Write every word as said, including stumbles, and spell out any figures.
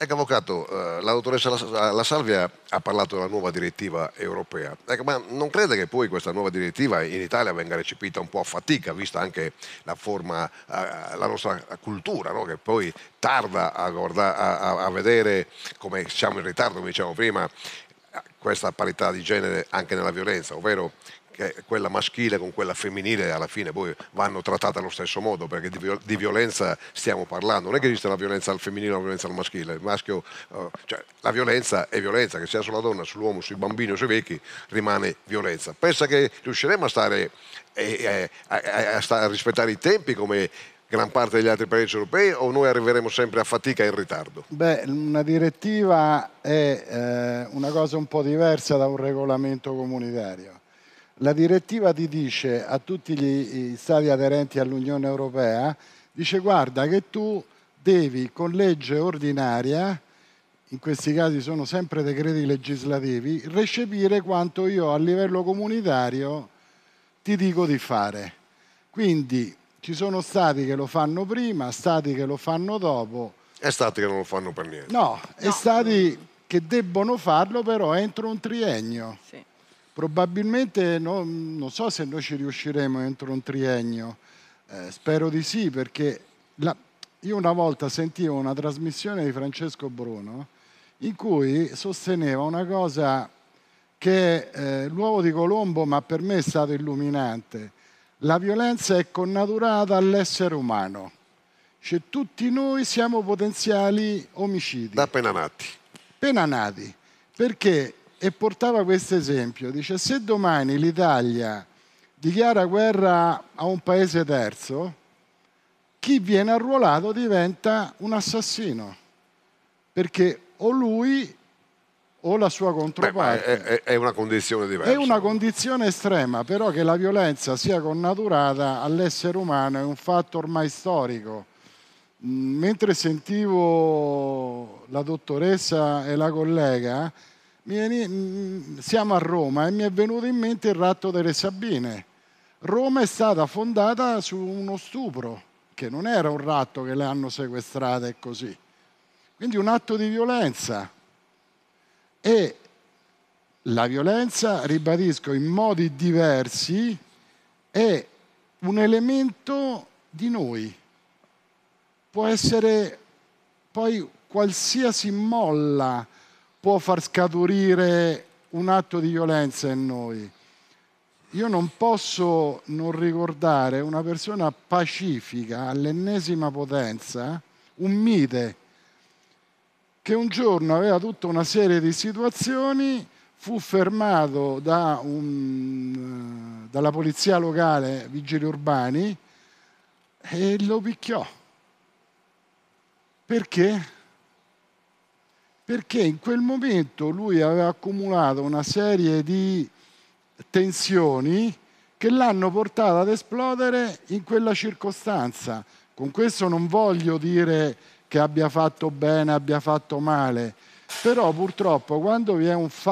Ecco, avvocato, eh, la dottoressa La, La Salvia ha parlato della nuova direttiva europea. Ecco, ma non crede che poi questa nuova direttiva in Italia venga recepita un po' a fatica, vista anche la forma, eh, la nostra cultura, no? Che poi tarda a, guarda- a- a- a vedere come siamo in ritardo, come dicevamo prima, questa parità di genere anche nella violenza, ovvero che quella maschile con quella femminile alla fine poi vanno trattate allo stesso modo, perché di, viol- di violenza stiamo parlando, non è che esiste la violenza al femminile o la violenza al maschile, il maschio, eh, cioè, la violenza è violenza, che sia sulla donna, sull'uomo, sui bambini o sui vecchi, rimane violenza. Pensa che riusciremo a stare eh, eh, a, a- a sta- a rispettare i tempi come gran parte degli altri paesi europei, o noi arriveremo sempre a fatica e in ritardo? Beh, una direttiva è eh, una cosa un po' diversa da un regolamento comunitario. La direttiva ti dice a tutti gli, gli stati aderenti all'Unione Europea, dice guarda che tu devi con legge ordinaria, in questi casi sono sempre decreti legislativi, recepire quanto io a livello comunitario ti dico di fare. Quindi ci sono stati che lo fanno prima, stati che lo fanno dopo. È stati che non lo fanno per niente. No, è No, stati mm, che debbono farlo però entro un triennio. sì. Probabilmente no- non so se noi ci riusciremo entro un triennio, eh, spero di sì perché la- io una volta sentivo una trasmissione di Francesco Bruno in cui sosteneva una cosa che è eh, l'uovo di Colombo, ma per me è stato illuminante. La violenza è connaturata all'essere umano, cioè tutti noi siamo potenziali omicidi Da appena nati. appena nati, perché, e portava questo esempio, dice se domani l'Italia dichiara guerra a un paese terzo, chi viene arruolato diventa un assassino, perché o lui o la sua Beh, ma è, controparte. è- è una condizione È diversa. una condizione estrema, però che la violenza sia connaturata all'essere umano è un fatto ormai storico. Mm, Mentre sentivo la dottoressa e la collega, mi veni- mm, siamo a Roma e mi è venuto in mente il ratto delle Sabine. Roma è stata fondata su uno stupro, che non era un ratto che le hanno sequestrate e così. Quindi un atto di violenza. E la violenza, ribadisco, in modi diversi, è un elemento di noi. Può essere poi qualsiasi molla può far scaturire un atto di violenza in noi. Io non posso non ricordare una persona pacifica all'ennesima potenza, un mite, che un giorno aveva tutta una serie di situazioni, fu fermato da un, eh, dalla polizia locale, vigili urbani, e lo picchiò. Perché? Perché in quel momento lui aveva accumulato una serie di tensioni che l'hanno portato ad esplodere in quella circostanza. Con questo non voglio dire che abbia fatto bene, abbia fatto male, però purtroppo quando vi è un fatto